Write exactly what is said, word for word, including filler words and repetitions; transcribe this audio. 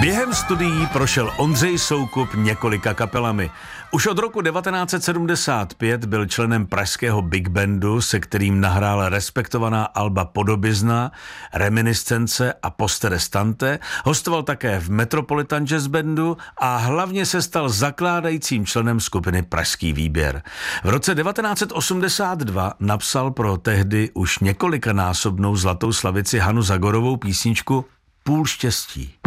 Během studií prošel Ondřej Soukup několika kapelami. Už od roku devatenáct set sedmdesát pět byl členem pražského Big Bandu, se kterým nahrál respektovaná alba Podobizna, Reminiscence a Poste Restante, hostoval také v Metropolitan Jazz Bandu a hlavně se stal zakládajícím členem skupiny Pražský výběr. V roce devatenáct set osmdesát dva napsal pro tehdy už několikanásobnou zlatou slavici Hanu Zagorovou písničku Půl štěstí.